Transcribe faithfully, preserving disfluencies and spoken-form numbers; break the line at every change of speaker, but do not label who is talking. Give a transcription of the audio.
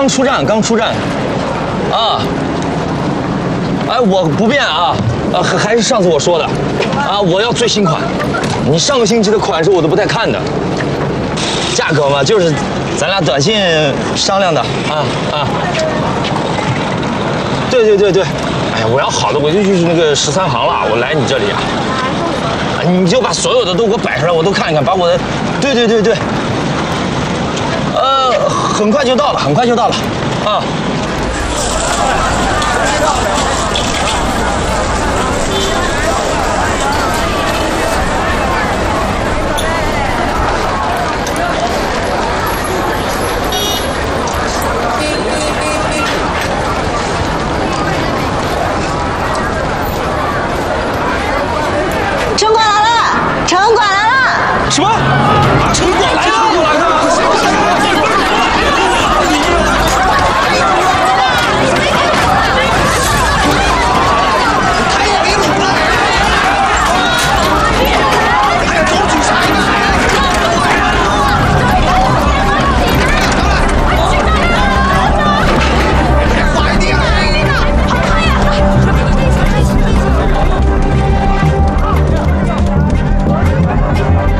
刚出站，刚出站。啊。哎，我不变啊，呃，还还是上次我说的，啊，我要最新款。你上个星期的款式我都不太看的。价格嘛，就是咱俩短信商量的啊啊。对对对对。哎呀，我要好的我就去那个十三行了，我来你这里啊。你就把所有的都给我摆上来，我都看一看，把我的，对对对对，呃，很快就到了，很快就到了，啊。